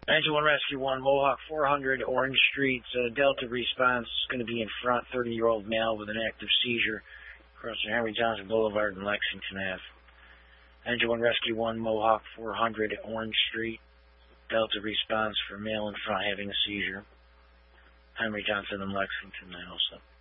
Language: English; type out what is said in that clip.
Engine 1 Rescue 1, Mohawk 400, Orange Street, Delta response is going to be in front, 30-year-old male with an active seizure, crossing Henry Johnson Boulevard and Lexington Ave. Engine 1 Rescue 1, Mohawk 400, Orange Street, Delta response for male in front having a seizure, Henry Johnson and Lexington also.